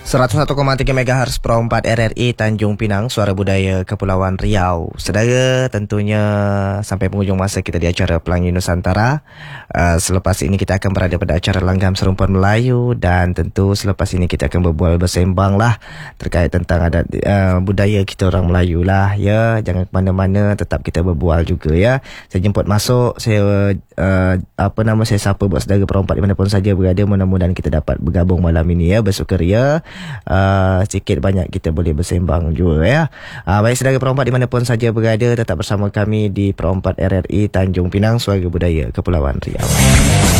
101,3 MHz Pro 4 RRI Tanjung Pinang, Suara Budaya Kepulauan Riau. Saudara, tentunya sampai penghujung masa kita di acara Pelangi Nusantara. Selepas ini kita akan berada pada acara Langgam Serumpan Melayu, dan tentu selepas ini kita akan berbual bersembang lah terkait tentang adat budaya kita orang Melayu lah ya. Jangan ke mana-mana, tetap kita berbual juga ya. Saya jemput masuk, saya saya sapa buat saudara perempat di mana pun saja berada. Mudah-mudahan kita dapat bergabung malam ini ya, bersukaria. Sikit banyak kita boleh bersembang juga ya. Baik saudara perempat di mana pun saja berada, tetap bersama kami di Perempat RRI Tanjung Pinang, Suara Budaya Kepulauan Riau.